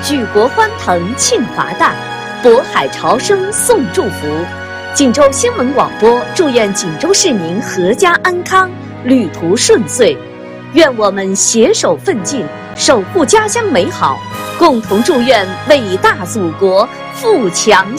举国欢腾庆华诞，渤海潮生送祝福。锦州新闻广播祝愿锦州市民阖家安康，旅途顺遂。愿我们携手奋进，守护家乡美好，共同祝愿伟大祖国富强